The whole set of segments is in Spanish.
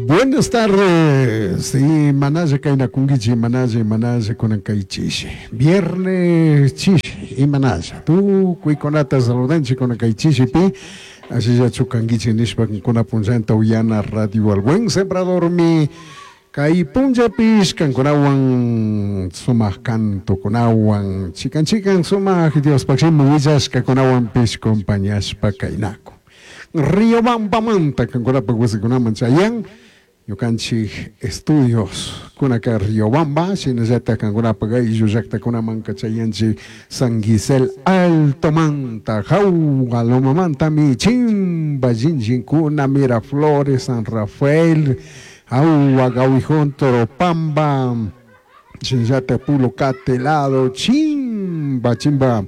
Buenas tardes. Sí, manaje kaina kungichi, manaje con kaichishi. Viernes chishi y manaje. Tú cuiconata saludanchi con kaichishi pi. Así ya chukangichi nishpa con punjanta uyana radio al buen sembrador mi. Kai punja pis kan kunawan sumah kanto kunawan chikan sumah Dios paksi muijas ka kunawan pis compañías pa kainako. Río Bamba kan kuna pagwasi kunaman sayang. Yo canchi estudios kuna ka Riobamba, sinazeta kan kuna pagay yuzakta kuna man kachayanchi San Gisel Alto Manta, Jauga Lomamanta mi chimba jinjin kuna Miraflores, San Rafael, Agua Gauijón Toropamba, sinazeta Pulo Catelado, chimba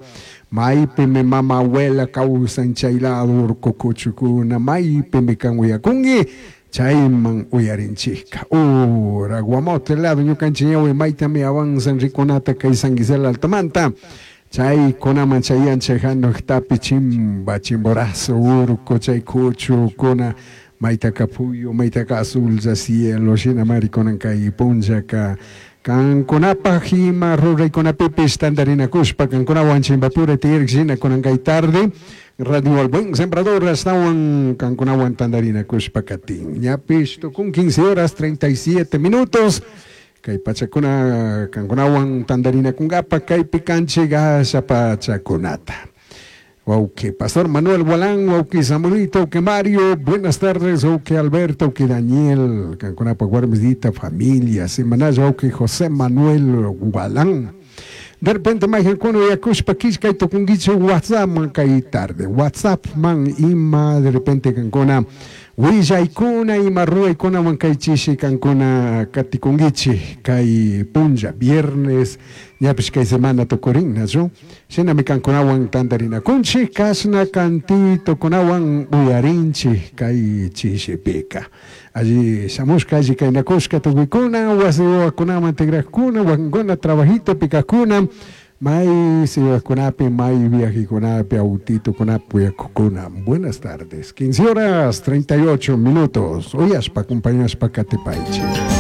Maipe me mama abuela causa enchailado cocochucuna, maipe me canguyakungi. Chayman uyarinchika. Ora, guamote lado, yo canchiñawe maita me avanzan riconata que San Gisela Altamanta. Chay conaman chayan chejano tapi chimba, chimborazo, urco, chay cucho, cona, maita capullo, maita azul, cielo, shina mariconan kay punjaka. Kan konapa hima rurey konapipi standarina kuspa kan konawan chimbapure tirxina konan kay tarde. Radio al buen sembrador estaban kan kunawan tandarina kuspakatin. Ya pisto con 15 horas 37 minutos. Kay pachakuna kan kunawan tandarina kungapa kay picanche gasa pachakunata. Wauke Pastor Manuel Gualán, wauke Samuelito, wauke Mario, buenas tardes, wauke Alberto, wauke Daniel, kan kunapa guarmesdita familia, semanas wauke José Manuel Gualán. De repente me dijeron ya kushpa kishka ito kung gicho WhatsApp man kay tarde. WhatsApp man ima de repente kankona wija ikuna ima rua ikuna man kay chishi kankona katikungichi kay punja viernes ya pues kay semana to korinna so. Sina mi kankona wan tandarina kunchi kasna kantito kunawan uyarinchi kay chishi peka. Allí samuska allí kay nakuska to wikuna wasiwa kuna mantegra kuna wangona trabajito pikakuna mai siwa kunapi mai viaje kunapi autito kunapi kuna. Buenas tardes. 15 horas 38 minutos. Hoy aspa compañías pa Catepaiche.